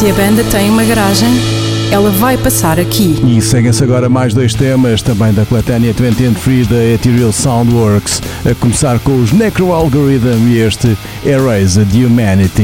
Se a banda tem uma garagem, ela vai passar aqui. E seguem-se agora mais dois temas, também da coletânea 20th da Ethereal Soundworks, a começar com os Necro Algorithm e este Erased Humanity.